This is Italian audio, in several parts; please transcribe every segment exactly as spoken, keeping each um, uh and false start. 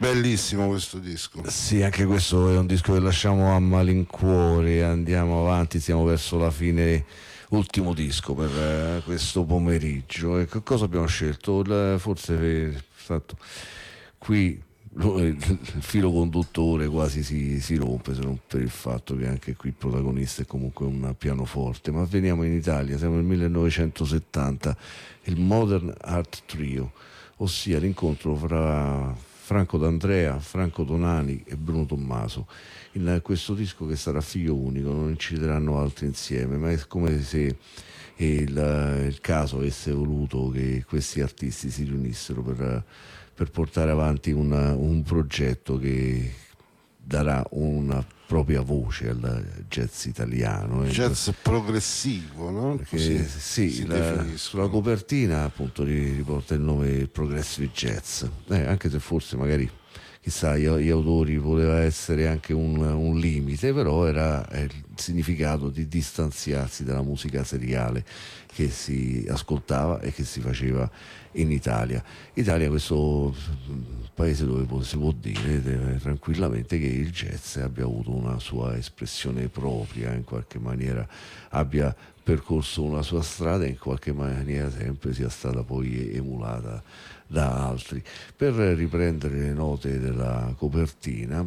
Bellissimo questo disco. Sì, anche questo è un disco che lasciamo a malincuore, andiamo avanti, siamo verso la fine, ultimo disco per eh, questo pomeriggio. E che cosa abbiamo scelto? Il- forse eh, stato, qui lo- il il filo conduttore quasi si, si rompe, se non per il fatto che anche qui il protagonista è comunque un pianoforte. Ma veniamo in Italia, siamo nel millenovecentosettanta, il Modern Art Trio, ossia l'incontro fra Franco D'Andrea, Franco Donani e Bruno Tommaso. In questo disco, che sarà figlio unico, non incideranno altri insieme, ma è come se il, il caso avesse voluto che questi artisti si riunissero per, per portare avanti una- un progetto che darà una propria voce al jazz italiano. eh. Jazz progressivo, no? Perché Così sì, si la- sulla definiscono. copertina appunto ri- riporta il nome Progressive Jazz, eh, anche se forse magari chissà gli, gli autori poteva essere anche un, un limite, però era eh, il significato di distanziarsi dalla musica seriale che si ascoltava e che si faceva in Italia. Italia, questo paese dove po- si può dire eh, tranquillamente che il jazz abbia avuto una sua espressione propria, in qualche maniera abbia percorso una sua strada e in qualche maniera sempre sia stata poi emulata da altri. Per riprendere le note della copertina,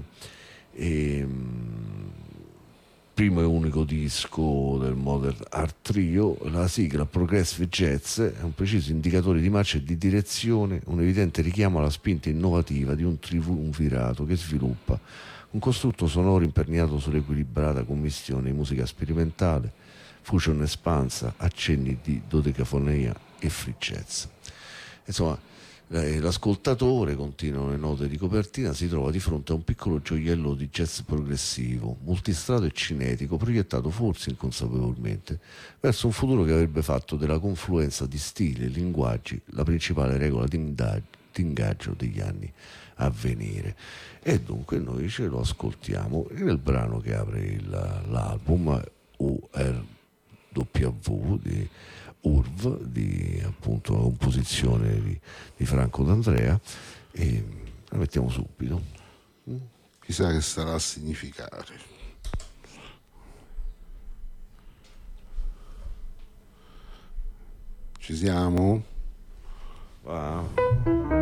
ehm, primo e unico disco del Modern Art Trio, la sigla Progressive Jazz è un preciso indicatore di marcia e di direzione, un evidente richiamo alla spinta innovativa di un triumvirato che sviluppa un costrutto sonoro imperniato sull'equilibrata commistione di musica sperimentale, fusion espansa, accenni di dodecafonia e free jazz. Insomma, eh, l'ascoltatore, continuano le note di copertina, si trova di fronte a un piccolo gioiello di jazz progressivo, multistrato e cinetico, proiettato forse inconsapevolmente verso un futuro che avrebbe fatto della confluenza di stili e linguaggi la principale regola di ingaggio degli anni a venire. E dunque noi ce lo ascoltiamo nel brano che apre il- l'album U R W di U R V, di appunto una composizione di, di Franco D'Andrea, e la mettiamo subito. Chissà che starà a significare. Ci siamo? Wow.